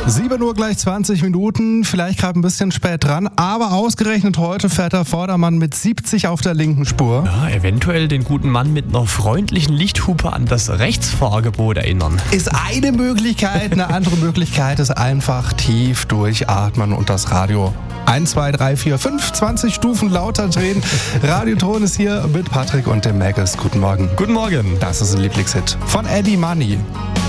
7 Uhr gleich 20 Minuten, vielleicht gerade ein bisschen spät dran, aber ausgerechnet heute fährt der Vordermann mit 70 auf der linken Spur. Ja, eventuell den guten Mann mit einer freundlichen Lichthupe an das Rechtsfahrgebot erinnern. Ist eine Möglichkeit, eine andere Möglichkeit ist einfach tief durchatmen und das Radio 1, 2, 3, 4, 5, 20 Stufen lauter drehen. Radioton ist hier mit Patrick und dem Magus. Guten Morgen. Guten Morgen. Das ist ein Lieblingshit von Eddie Money.